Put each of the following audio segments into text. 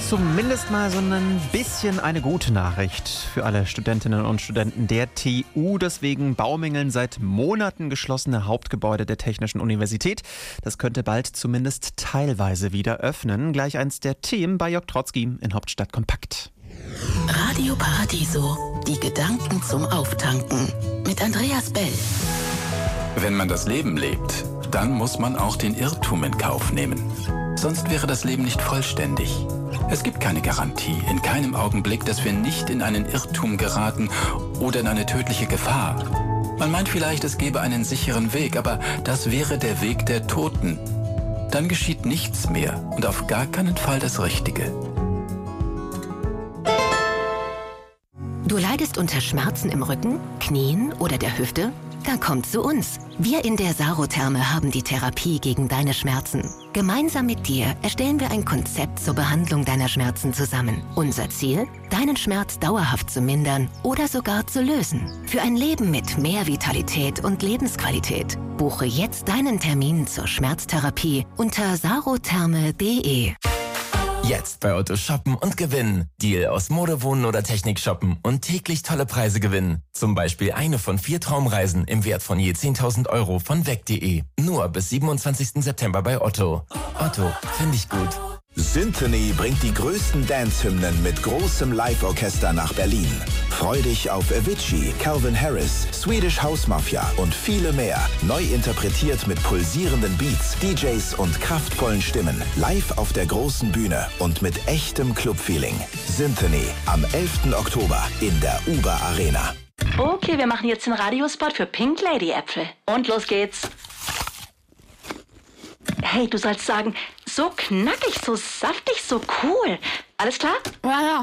Zumindest mal so ein bisschen eine gute Nachricht für alle Studentinnen und Studenten der TU. Deswegen Baumengeln seit Monaten geschlossene Hauptgebäude der Technischen Universität. Das könnte bald zumindest teilweise wieder öffnen. Gleich eins der Themen bei Jörg Trotzki in Hauptstadt Kompakt. Radio Paradiso, die Gedanken zum Auftanken mit Andreas Bell. Wenn man das Leben lebt, dann muss man auch den Irrtum in Kauf nehmen. Sonst wäre das Leben nicht vollständig. Es gibt keine Garantie, in keinem Augenblick, dass wir nicht in einen Irrtum geraten oder in eine tödliche Gefahr. Man meint vielleicht, es gäbe einen sicheren Weg, aber das wäre der Weg der Toten. Dann geschieht nichts mehr und auf gar keinen Fall das Richtige. Du leidest unter Schmerzen im Rücken, Knien oder der Hüfte? Dann komm zu uns. Wir in der Sarotherme haben die Therapie gegen deine Schmerzen. Gemeinsam mit dir erstellen wir ein Konzept zur Behandlung deiner Schmerzen zusammen. Unser Ziel? Deinen Schmerz dauerhaft zu mindern oder sogar zu lösen. Für ein Leben mit mehr Vitalität und Lebensqualität. Buche jetzt deinen Termin zur Schmerztherapie unter sarotherme.de. Jetzt bei Otto shoppen und gewinnen. Deal aus Mode, Wohnen oder Technik shoppen und täglich tolle Preise gewinnen. Zum Beispiel eine von 4 Traumreisen im Wert von je 10.000 Euro von weg.de. Nur bis 27. September bei Otto. Otto, finde ich gut. Symphony bringt die größten Dance-Hymnen mit großem Live-Orchester nach Berlin. Freu dich auf Avicii, Calvin Harris, Swedish House Mafia und viele mehr. Neu interpretiert mit pulsierenden Beats, DJs und kraftvollen Stimmen. Live auf der großen Bühne und mit echtem Club-Feeling. Symphony am 11. Oktober in der Uber Arena. Okay, wir machen jetzt den Radiospot für Pink Lady Äpfel. Und los geht's. Hey, du sollst sagen, so knackig, so saftig, so cool. Alles klar? Ja.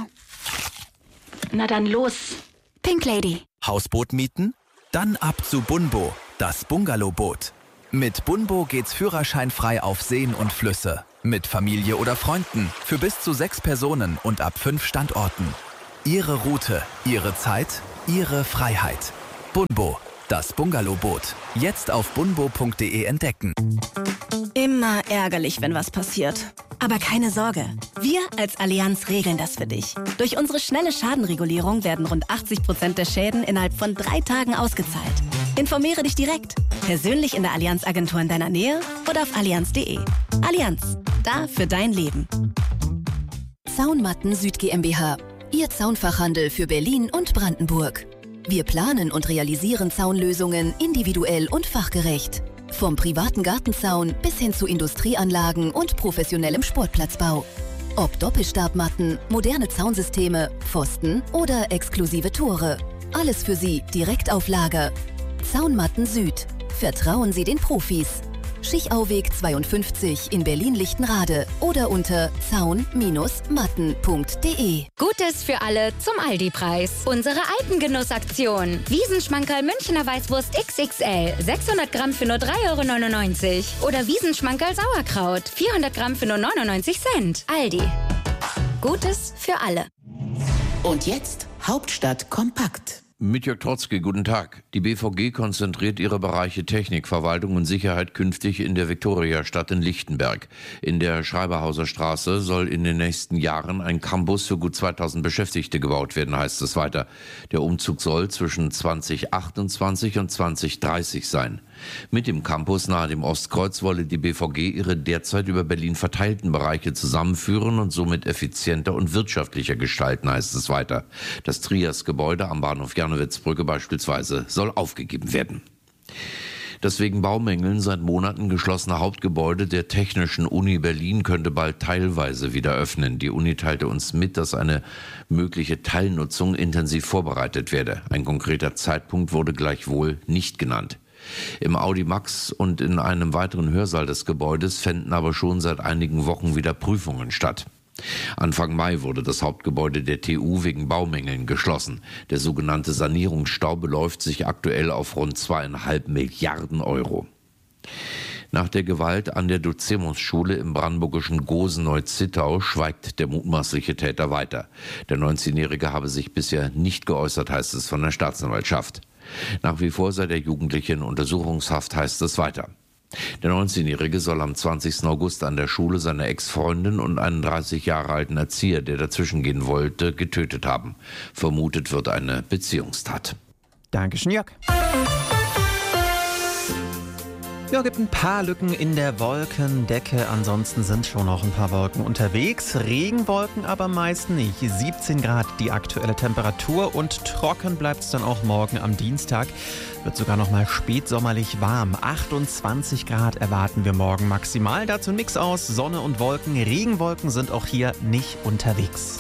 Na dann los. Pink Lady. Hausboot mieten? Dann ab zu Bunbo, das Bungalowboot. Mit Bunbo geht's führerscheinfrei auf Seen und Flüsse. Mit Familie oder Freunden, für bis zu 6 Personen und ab 5 Standorten. Ihre Route, Ihre Zeit, Ihre Freiheit. Bunbo, das Bungalowboot. Jetzt auf bunbo.de entdecken. Immer ärgerlich, wenn was passiert. Aber keine Sorge, wir als Allianz regeln das für dich. Durch unsere schnelle Schadenregulierung werden rund 80% der Schäden innerhalb von 3 Tagen ausgezahlt. Informiere dich direkt, persönlich in der Allianz-Agentur in deiner Nähe oder auf allianz.de. Allianz, da für dein Leben. Zaunmatten Süd GmbH, Ihr Zaunfachhandel für Berlin und Brandenburg. Wir planen und realisieren Zaunlösungen individuell und fachgerecht. Vom privaten Gartenzaun bis hin zu Industrieanlagen und professionellem Sportplatzbau. Ob Doppelstabmatten, moderne Zaunsysteme, Pfosten oder exklusive Tore. Alles für Sie direkt auf Lager. Zaunmatten Süd. Vertrauen Sie den Profis. Schichauweg 52 in Berlin-Lichtenrade oder unter zaun-matten.de. Gutes für alle zum Aldi-Preis. Unsere Alpengenussaktion. Wiesenschmankerl Münchner Weißwurst XXL. 600 Gramm für nur 3,99 €. Oder Wiesenschmankerl Sauerkraut. 400 Gramm für nur 99 Cent. Aldi. Gutes für alle. Und jetzt Hauptstadt kompakt. Mit Jörg Trotzki, guten Tag. Die BVG konzentriert ihre Bereiche Technik, Verwaltung und Sicherheit künftig in der Viktoriastadt in Lichtenberg. In der Schreiberhauser Straße soll in den nächsten Jahren ein Campus für gut 2000 Beschäftigte gebaut werden, heißt es weiter. Der Umzug soll zwischen 2028 und 2030 sein. Mit dem Campus nahe dem Ostkreuz wolle die BVG ihre derzeit über Berlin verteilten Bereiche zusammenführen und somit effizienter und wirtschaftlicher gestalten, heißt es weiter. Das Trias-Gebäude am Bahnhof Jannowitzbrücke beispielsweise soll aufgegeben werden. Das wegen Baumängeln seit Monaten geschlossene Hauptgebäude der Technischen Uni Berlin könnte bald teilweise wieder öffnen. Die Uni teilte uns mit, dass eine mögliche Teilnutzung intensiv vorbereitet werde. Ein konkreter Zeitpunkt wurde gleichwohl nicht genannt. Im Audimax und in einem weiteren Hörsaal des Gebäudes fänden aber schon seit einigen Wochen wieder Prüfungen statt. Anfang Mai wurde das Hauptgebäude der TU wegen Baumängeln geschlossen. Der sogenannte Sanierungsstau beläuft sich aktuell auf rund 2,5 Milliarden €. Nach der Gewalt an der Ducemus-Schule im brandenburgischen Goseneu-Zittau schweigt der mutmaßliche Täter weiter. Der 19-Jährige habe sich bisher nicht geäußert, heißt es von der Staatsanwaltschaft. Nach wie vor sei der Jugendliche in Untersuchungshaft, heißt es weiter. Der 19-Jährige soll am 20. August an der Schule seine Ex-Freundin und einen 30 Jahre alten Erzieher, der dazwischengehen wollte, getötet haben. Vermutet wird eine Beziehungstat. Dankeschön, Jörg. Ja, gibt ein paar Lücken in der Wolkendecke, ansonsten sind schon noch ein paar Wolken unterwegs. Regenwolken aber meist nicht. 17 Grad die aktuelle Temperatur und trocken bleibt es dann auch morgen am Dienstag. Wird sogar noch mal spätsommerlich warm. 28 Grad erwarten wir morgen maximal. Dazu ein Mix aus Sonne und Wolken. Regenwolken sind auch hier nicht unterwegs.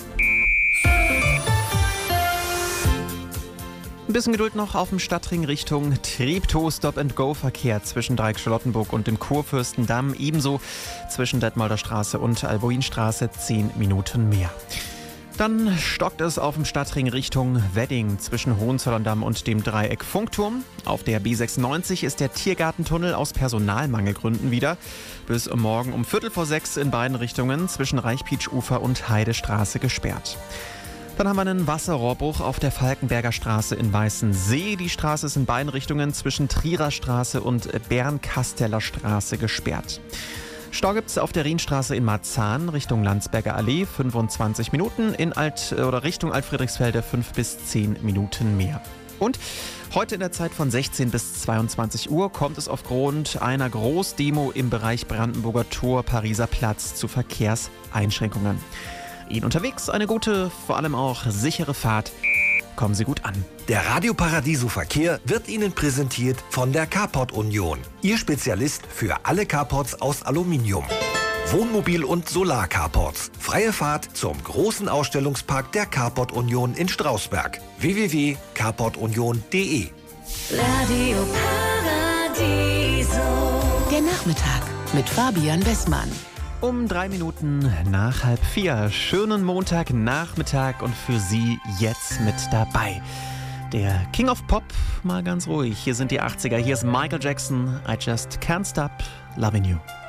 Ein bisschen Geduld noch auf dem Stadtring Richtung Treptow. Stop-and-Go-Verkehr zwischen Dreieck-Charlottenburg und dem Kurfürstendamm. Ebenso zwischen Detmolder Straße und Albuinstraße 10 Minuten mehr. Dann stockt es auf dem Stadtring Richtung Wedding zwischen Hohenzollern-Damm und dem Dreieck Funkturm. Auf der B96 ist der Tiergartentunnel aus Personalmangelgründen wieder bis morgen um 5:45 in beiden Richtungen zwischen Reichpietsch-Ufer und Heidestraße gesperrt. Dann haben wir einen Wasserrohrbruch auf der Falkenberger Straße in Weißensee. Die Straße ist in beiden Richtungen zwischen Trierer Straße und Bernkasteller Straße gesperrt. Stau gibt es auf der Rienstraße in Marzahn Richtung Landsberger Allee 25 Minuten, in Richtung Altfriedrichsfelde 5 bis 10 Minuten mehr. Und heute in der Zeit von 16 bis 22 Uhr kommt es aufgrund einer Großdemo im Bereich Brandenburger Tor, Pariser Platz zu Verkehrseinschränkungen. Ihnen unterwegs eine gute, vor allem auch sichere Fahrt. Kommen Sie gut an. Der Radio Paradiso Verkehr wird Ihnen präsentiert von der Carport Union. Ihr Spezialist für alle Carports aus Aluminium. Wohnmobil- und Solar-Carports. Freie Fahrt zum großen Ausstellungspark der Carport Union in Strausberg. www.carportunion.de. Radio Paradiso. Der Nachmittag mit Fabian Westmann. Um 3 Minuten nach 3:30. Schönen Montagnachmittag und für Sie jetzt mit dabei. Der King of Pop, mal ganz ruhig. Hier sind die 80er. Hier ist Michael Jackson. I just can't stop loving you.